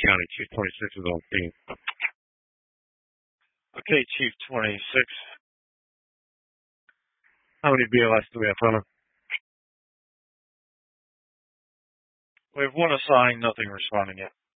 County. Chief 26 is on scene. Okay, Chief 26. How many BLS do we have, Hunter? We have one assigned, nothing responding yet.